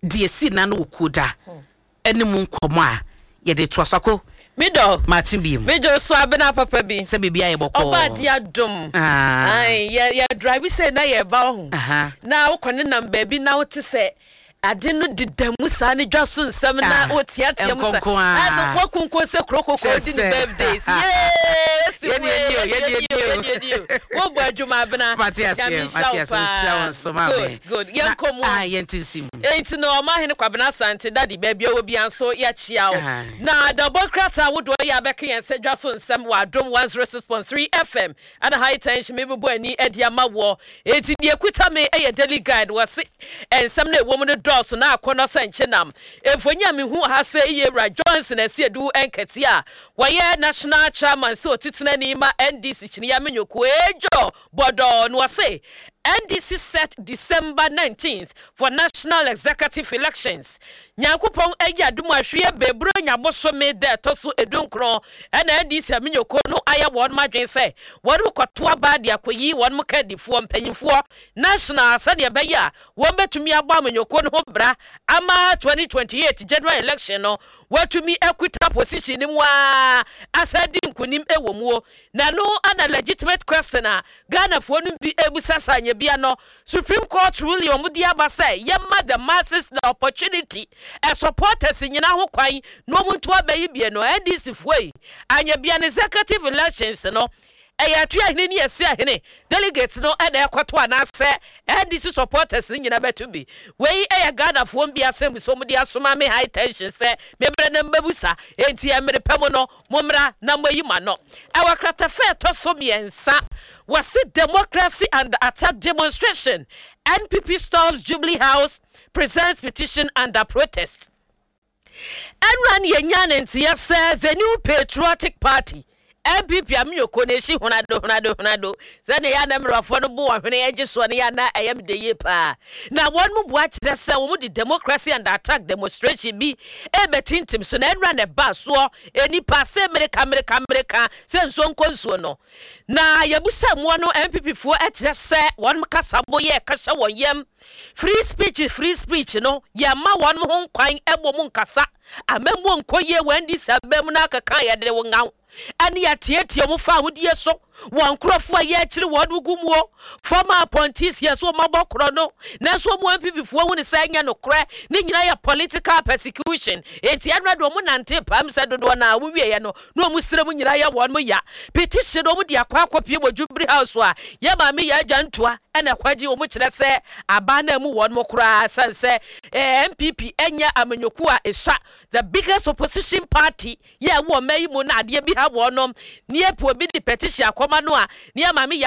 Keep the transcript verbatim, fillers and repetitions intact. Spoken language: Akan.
die si na no kuda ene mu nkomo a ye de to asako mido Martin Bim mido so abena papa bi se bibia ye boko oba dia dom ai ye ye drive say na ye ba ho na wo kone nam ba bi na wo te se ade no didamu sa ne dwaso nsem na wo tiatia mu sa aso kwa kunko se krokoko di ni birthdays yes ye ye ye ye ye wo bo adwuma bena Matias Matias so so ma me good ye nkomo ah ye ntinsim enti no ma hene kwabena sante daddy ba bia wo bia so ye chia wo na Democrats wo do ya beka yen se dwaso nsem wa dom one oh six point three F M and high tension me bo ani adia ma wo enti de ekuta me e daily guide wo se ensem na ewo mu no so na akono sanchenam efonya me hu ha se Yewra Johnson asiedu enkete a waye national chairman so titena ni ma N D C chini ya menyoko ejo bodo no se N D C set December nineteenth for national executive elections. Nyankopon eya dum ahwe bebro nyaboso me de toso edunkron na N D C amenyoko no aya won madwen se won koto aba de akoyi won mukadifo mpanyimfo national sade beya won betumi agba amenyoko no ho bra ama twenty twenty-eight general election no watumi equita position ni mu a asadi nkunim ewomuo na no ana legitimate question a Ghana fo no bi ebusasa bia no Supreme Court ruling omudi abasa yemma the masses the opportunity e supporters nyina ho kwan no muntu abayi bia no N D C foi anya bia ne executive elections no eya twa hene ni ese ahene delegates no e da ekoto anase N D C supporters nyina betu bi wei eya Ghana fo bia asem so mudi asoma me high tension se mebre na mbabusa enti e mere pemo no momra na mayi ma no ewa krata fe to so miensa was it democracy and attack demonstration N P P storms Jubilee House presents petition under protest and ran yenyan enti yase the new patriotic party M P P amyoko ne shi hunado hunado hunado zane ya na mrafo no bo ahwene age so ne ya na ayam de ye pa na won mu bo a kire se wo mu di democracy and attack demonstration bi e betintim so na enra ne ba so eni pa se America America America se nso nkonso no na yabusa mu no M P P fo a kire se won kasa bo ye kasa won yam free speech free speech no ya ma won ho kwan ebo mu nkasa amembo nkoye wandi sabem na kaka ya de won ani atieti omo fa hudie so wan krofo aye akiri wodu gumuo former appointees yes o mabokro no na so mo M P P fo hu ne sanya no kre ni nyina ya political persecution enti anwado mo nante pam se dodo na wuwie ye no no mo sire mo nyina ya won mo ya petition o mo dia kwa akopie bo Jubilee House a ye ma me ya adwantoa ena kwaji o mo kire se aba na mu won mo kra sanse M P P enya amenyoku a eswa the biggest opposition party ye wo mai mo na ade bi ha wonom ne epo bi di petition akoma no a ne ma me